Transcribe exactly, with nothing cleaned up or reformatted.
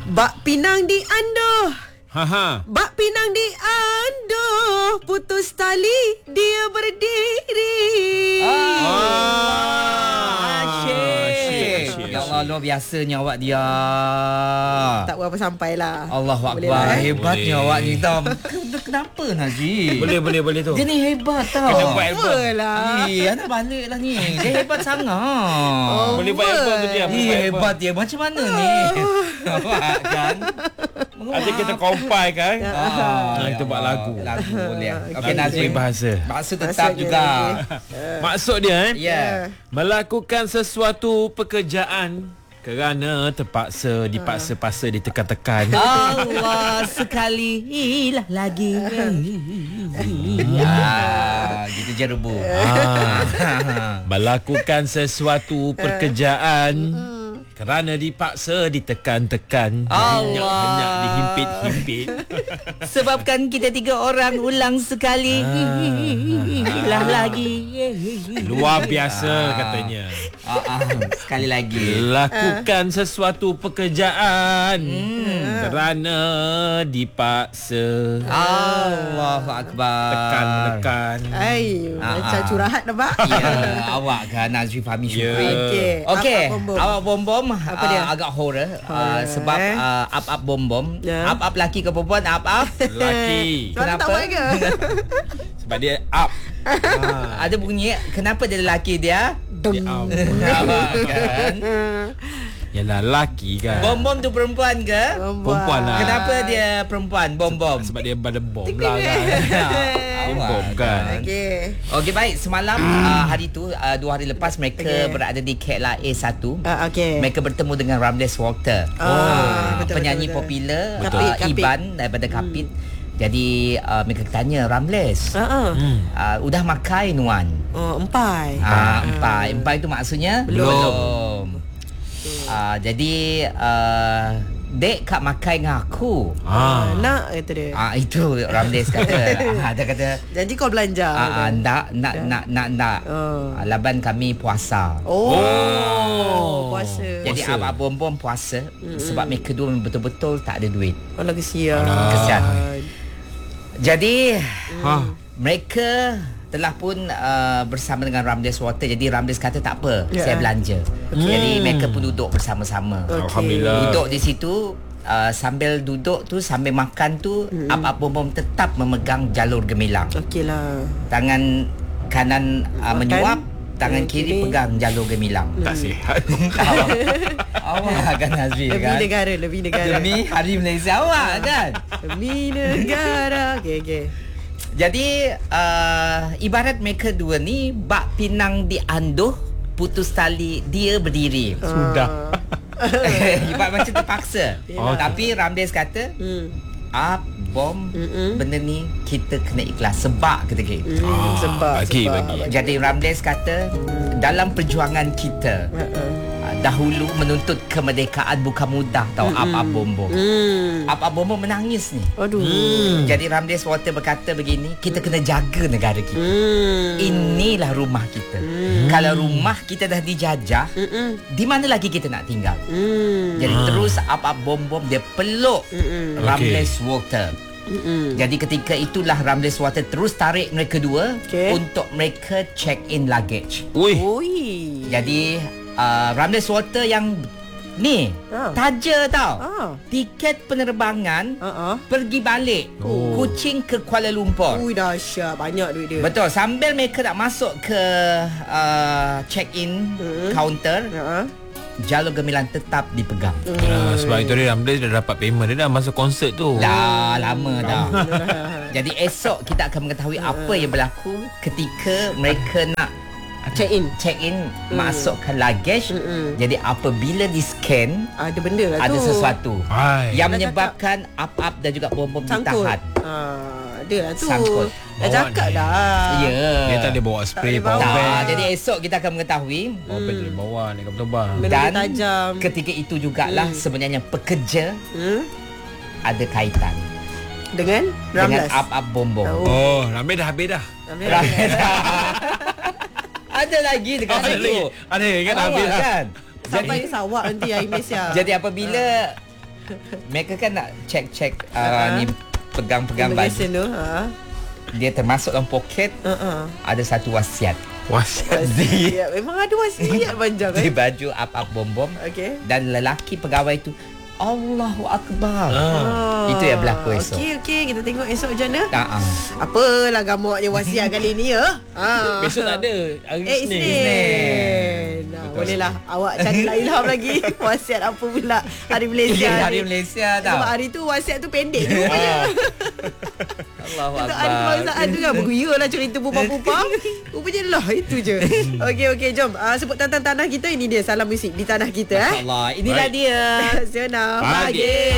Bak pinang dianduh. Ha ha. Bak pinang dianduh, putus tali dia berdiri. Ah. Ah. Asyik. Ya Allah, luar biasanya awak dia. Tak berapa sampai lah. Allahu Boleh Akbar. lah, eh? Hebatnya Boleh. awak ni, Tam. Kenapa Najib? Boleh boleh boleh tu. Dia ni hebat tau. Kena buat album. Apalah. Eh, anak balik lah ni. Dia hebat sangat. Oh, Boleh buat album tu dia. Eh, boleh buat album. hebat dia. Macam mana ni? Awak kan? Nanti kita compile kan. Ah, Nah, kita ya buat Allah. lagu. Lagu boleh. Okey, Lagu Nazim. bahasa. Maksud tetap Maksud dia juga. Maksud dia eh. Ya. Melakukan sesuatu pekerjaan kerana terpaksa, dipaksa-paksa, ditekan-tekan. Allah sekali lah lagi. Ya, gitu je rebu. Ah, melakukan sesuatu pekerjaan kerana dipaksa, ditekan-tekan, Allah. henyak-henyak, dihimpit-himpit. Sebabkan kita tiga orang ulang sekali lah lagi. Luar biasa katanya. Ah, ah, sekali lagi. Lakukan sesuatu pekerjaan kerana dipaksa. Allahu Akbar. Tekan menekan. Ay, Ah, macam ah. curahat dah, Pak. Ya, awak kan Nazri Fahmi Ya. Syukri. Okey. Okey, Up, up, bom, bom. awak bom-bom Apa dia? uh, agak horror uh, Horror, sebab eh? uh, up-up bom-bom. Ya. Up-up laki ke perempuan? Up-up. Lelaki. Mana tak Kenapa? buat ke? Sebab dia up. Ah. Ada bunyi, kenapa dia lelaki dia? Dia up. Awak kan? Yalah lelaki kan. Bom-bom tu perempuan ke? Perempuan lah. Kenapa dia perempuan? Bom-bom. Sebab dia pada bom Tik, lah tik, kan. Dia Awak bom kan. Okey. Okey, baik. Semalam uh, hari tu uh, dua hari lepas mereka Okey. berada di K L A satu. Ah, okey. Mereka bertemu dengan Ramles Walker. Ah, betul, penyanyi betul, betul. popular Kapit, uh, Kapit. Iban daripada Kapit. Jadi uh, mereka tanya Ramles, Ha ah. Hmm. uh, udah makai nuan? Oh, empai. Ah, empai. Empai itu maksudnya Belum. belum. Uh, jadi uh, dek kak makai dengan aku. Ah. Nak kata dia. Ah, itu Ramles kata. ah, dia kata Janji kau belanja. ah, ah, ndak nak nak nak nak. Oh. Ah, laban kami puasa. Oh, Oh. puasa. Jadi Puasa. abang bom-bom puasa mm-hmm. sebab mereka dua betul-betul tak ada duit. Alah, kesian. Kesian. Jadi Ha. mereka telah pun uh, bersama dengan Ramles Water. Jadi Ramles kata tak apa, Ya. saya belanja. Okay. Jadi mereka pun duduk bersama-sama. Okey. Alhamdulillah. Duduk di situ uh, sambil duduk tu sambil makan tu mm-hmm. Ab-ab bom-bom tetap memegang jalur gemilang. Okeylah. Tangan kanan uh, Makan. menyuap, tangan Tangan kiri kiri. pegang jalur gemilang. Tak sihat. Awak kan Nazri Lebih kan? negara, lebih negara. Demi Hari Malaysia awak kan? Demi negara. Okey, okey. Jadi uh, ibarat mereka dua ni bak pinang dianduh, putus tali dia berdiri. Sudah. Ibarat macam terpaksa. Yelah. Tapi Ramdes kata, Hmm. up bom Mm-mm. benda ni kita kena ikhlas sebab kata dia. Hmm, Ah, sebab bagi, sebab, bagi. Jadi Ramdes kata dalam perjuangan kita Ha ah. uh, dahulu menuntut kemerdekaan bukan mudah tau. Up up bom bom. Hmm. Up up bom bom menangis ni. Aduh. Hmm. Jadi Ramdes Water berkata begini, kita kena jaga negara kita. Hmm. Inilah rumah kita. Hmm. Kalau rumah kita dah dijajah, Mm-mm. di mana lagi kita nak tinggal? Hmm. Jadi Ah. terus up-up bom-bom dia peluk Mm-mm. Ramles Water. Mm-mm. Jadi ketika itulah Ramles Water terus tarik mereka dua Okey. untuk mereka check in luggage. Ui. Oi. Jadi uh, Ramles Water yang ni Ah. taja tau. Ah. Tiket penerbangan Ha ah. pergi balik Oh. Kuching ke Kuala Lumpur. Ui, dahsyat, banyak duit dia. Betul, sambil mereka nak masuk ke uh, check-in Hmm. counter, Ha ah. jalur gemilang tetap dipegang. Ah, sebab itu dia Ramles dah dapat payment. Dia dah masuk konsert tu. Dah lama dah. Jadi esok kita akan mengetahui apa yang berlaku ketika mereka nak Check in. check in masukkan luggage. Mm-mm. Jadi apabila di scan Ada benda lah ada tu. sesuatu Hai. yang Dah menyebabkan up-up dan juga bom-bom Sangkut. ditahan. Ah, ada lah tu. Sangkut. Dah Bawa cakap ni. dah. Ya. Dia tak boleh bawa spray Tak boleh power bawa. bank. Dah, jadi esok kita akan mengetahui Power bank tu dia bawa ni kapal terbang. Benda dan tajam. ketika itu jugalah Hmm. sebenarnya pekerja Hmm? ada kaitan Dengan dengan Ramlas. up-up bom-bom. Tahu. Oh, Ramles dah habis dah. Ramlas. Ada lagi dekat Ada situ. lagi. Ada ingat dah Awak habis dah. kan? Sampai Sarawak nanti air Malaysia. Jadi apabila mereka kan nak check-check uh, Uh-huh. ni pegang-pegang baju. Immigration tu. Ha. Dia termasuk dalam poket Uh-uh. ada satu wasiat. Wasiat. Di, Ya, memang ada wasiat panjang di eh. baju up-up bom-bom. Okey. Dan lelaki pegawai tu Allahu Akbar. Ah. Itu yang berlaku esok. Okey okey, kita tengok esok macam mana. Tak ah. Apalah gamaknya wasiat kali ni ya. Ha. Besok tak ada. Hari Eh, Isnin. Isnin. Nah, bolehlah awak carilah ilham lagi. Wasiat apa pula hari Malaysia ni. Hari Malaysia tau. Sebab hari tu wasiat tu pendek je rupanya. Allahu Untuk hari Akbar. kebangsaan tu kan bergaya lah cerita pupa-pupa. Rupanya lah itu je. Okey okey jom. Uh, sebut tentang tanah kita, ini dia Salam Muzik di tanah kita eh. Allah, inilah Baik. dia. Senang Pagi. pagi.